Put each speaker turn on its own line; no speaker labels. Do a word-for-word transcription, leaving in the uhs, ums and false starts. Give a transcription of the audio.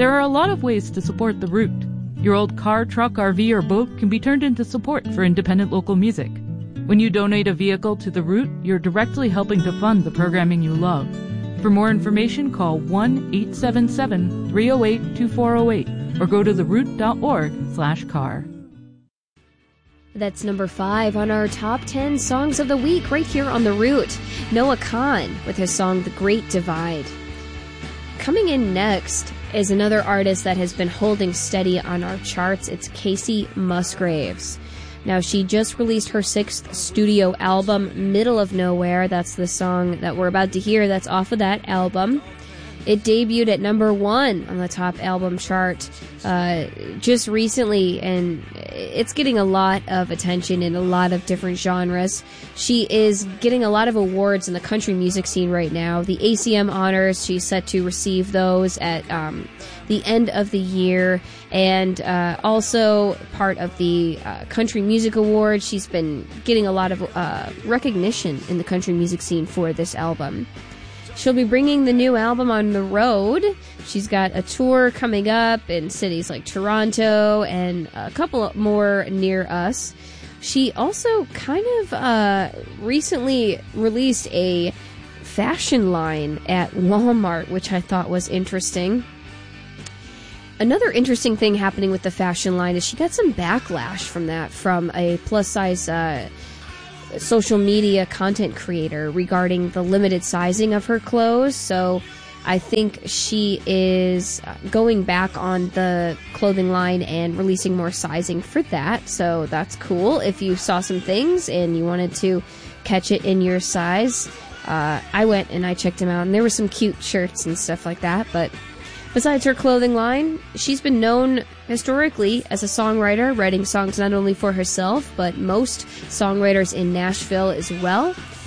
There are a lot of ways to support The Root. Your old car, truck, R V, or boat can be turned into support for independent local music. When you donate a vehicle to The Root, you're directly helping to fund the programming you love. For more information, call one eight seven seven, three oh eight, two four oh eight or go to the root dot org slash car.
That's number five on our top ten songs of the week right here on The Root. Noah Kahan with his song The Great Divide. Coming in next is another artist that has been holding steady on our charts. It's Kacey Musgraves. Now, she just released her sixth studio album, Middle of Nowhere. That's the song that we're about to hear that's off of that album. It debuted at number one on the top album chart uh, just recently, and it's getting a lot of attention in a lot of different genres. She is getting a lot of awards in the country music scene right now. The A C M honors, she's set to receive those at um, the end of the year, and uh, also part of the uh, Country Music Awards. She's been getting a lot of uh, recognition in the country music scene for this album. She'll be bringing the new album on the road. She's got a tour coming up in cities like Toronto and a couple more near us. She also kind of uh, recently released a fashion line at Walmart, which I thought was interesting. Another interesting thing happening with the fashion line is she got some backlash from that from a plus-size uh social media content creator regarding the limited sizing of her clothes. So I think she is going back on the clothing line and releasing more sizing for that. So that's cool. If you saw some things and you wanted to catch it in your size, uh, I went and I checked them out, and there were some cute shirts and stuff like that. But besides her clothing line, she's been known historically as a songwriter, writing songs not only for herself, but most songwriters in Nashville as well.